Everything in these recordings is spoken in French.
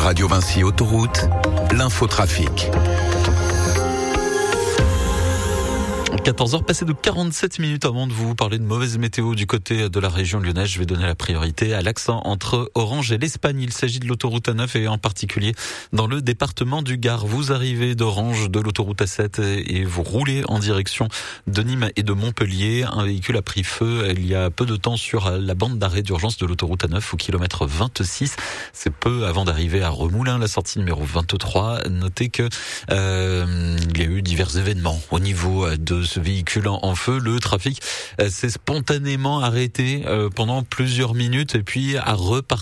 Radio Vinci Autoroute, l'infotrafic. 14h passées de 47 minutes avant de vous parler de mauvaise météo du côté de la région lyonnaise. Je vais donner la priorité à l'axe entre Orange et l'Espagne. Il s'agit de l'autoroute A9 et en particulier dans le département du Gard. Vous arrivez d'Orange, de l'autoroute A7 et vous roulez en direction de Nîmes et de Montpellier. Un véhicule a pris feu il y a peu de temps sur la bande d'arrêt d'urgence de l'autoroute A9 au kilomètre 26. C'est peu avant d'arriver à Remoulins, la sortie numéro 23. Notez que il y a eu divers événements au niveau de ce véhicule en feu. Le trafic s'est spontanément arrêté pendant plusieurs minutes et puis a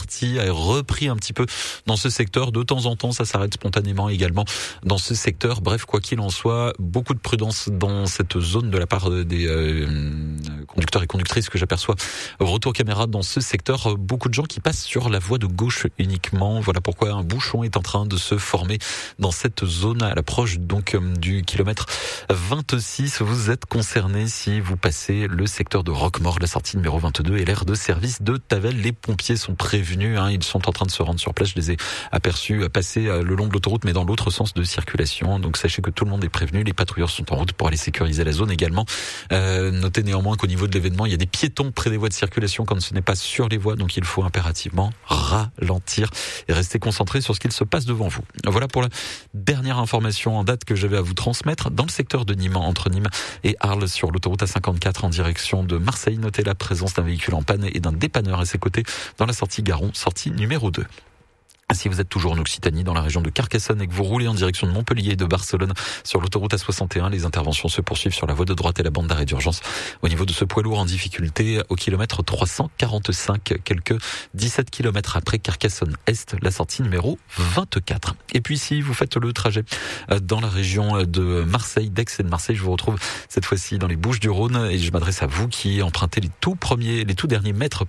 repris un petit peu dans ce secteur. De temps en temps, ça s'arrête spontanément également dans ce secteur. Bref, quoi qu'il en soit, beaucoup de prudence dans cette zone de la part des conducteurs et conductrices que j'aperçois au retour caméra dans ce secteur. Beaucoup de gens qui passent sur la voie de gauche uniquement. Voilà pourquoi un bouchon est en train de se former dans cette zone à l'approche donc du kilomètre 26. Vous êtes concerné si vous passez le secteur de Roquemaure, la sortie numéro 22 et l'aire de service de Tavel. Les pompiers sont prévenus, ils sont en train de se rendre sur place. Je les ai aperçus passer le long de l'autoroute mais dans l'autre sens de circulation. Donc sachez que tout le monde est prévenu. Les patrouilleurs sont en route pour aller sécuriser la zone également. Notez néanmoins qu'au niveau de l'événement, il y a des piétons près des voies de circulation quand ce n'est pas sur les voies. Donc il faut impérativement ralentir et rester concentré sur ce qu'il se passe devant vous. Voilà pour la dernière information en date que j'avais à vous transmettre. Dans le secteur de Nîmes, entre Nîmes et Arles, sur l'autoroute A54 en direction de Marseille, notez la présence d'un véhicule en panne et d'un dépanneur à ses côtés dans la sortie Garon, sortie numéro 2. Si vous êtes toujours en Occitanie, dans la région de Carcassonne et que vous roulez en direction de Montpellier et de Barcelone sur l'autoroute A61, les interventions se poursuivent sur la voie de droite et la bande d'arrêt d'urgence. Au niveau de ce poids lourd en difficulté, au kilomètre 345, quelques 17 km après Carcassonne-Est, la sortie numéro 24. Et puis si vous faites le trajet dans la région de Marseille, d'Aix et de Marseille, je vous retrouve cette fois-ci dans les Bouches-du-Rhône et je m'adresse à vous qui empruntez les tout premiers mètres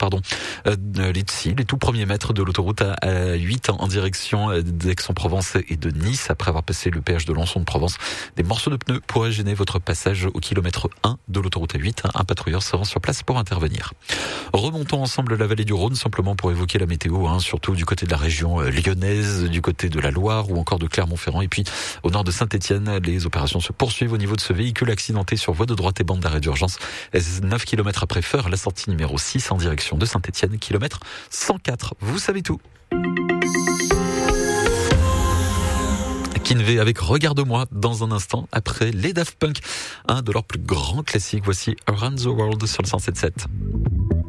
de l'autoroute A8 en direction d'Aix-en-Provence et de Nice. Après avoir passé le péage de Lançon de Provence, des morceaux de pneus pourraient gêner votre passage au kilomètre 1 de l'autoroute A8. Un patrouilleur se rend sur place pour intervenir. Remontons ensemble la vallée du Rhône, simplement pour évoquer la météo, surtout du côté de la région lyonnaise, du côté de la Loire ou encore de Clermont-Ferrand. Et puis au nord de Saint-Étienne, les opérations se poursuivent au niveau de ce véhicule accidenté sur voie de droite et bande d'arrêt d'urgence. 9 km après Feur, la sortie numéro 6 en direction de Saint-Étienne, kilomètre 104. Vous savez tout. Kinvey avec Regarde-moi dans un instant après les Daft Punk, un de leurs plus grands classiques. Voici Around the World sur le 107.7.